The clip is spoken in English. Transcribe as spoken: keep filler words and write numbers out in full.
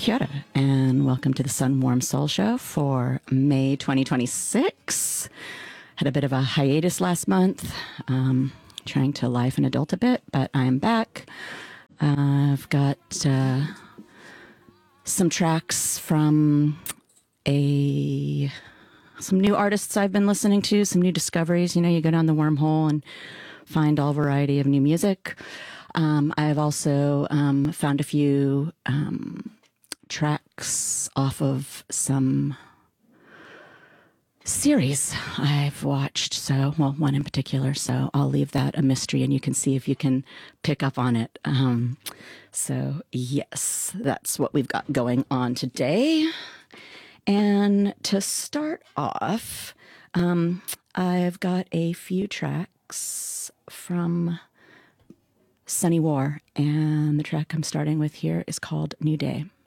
Kia ora, and welcome to the Sun Warm Soul Show for May twenty twenty-six. Had a bit of a hiatus last month, um, trying to life and adult a bit, but I am back. Uh, I've got uh, some tracks from a some new artists I've been listening to, some new discoveries. You know, you go down the wormhole and find all variety of new music. Um, I've also um, found a few um, tracks off of some series I've watched. So, well, one in particular. So I'll leave that a mystery and you can see if you can pick up on it. Um, so, yes, that's what we've got going on today. And to start off, um, I've got a few tracks from Sunny War, and the track I'm starting with here is called New Day.